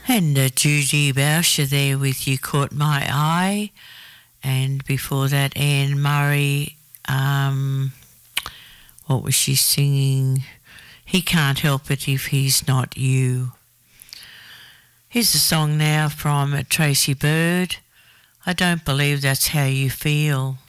And Judy Boucher there with You Caught My Eye. And before that, Anne Murray, what was she singing? He Can't Help It If He's Not You. Here's a song now from Tracy Bird. I Don't Believe That's How You Feel.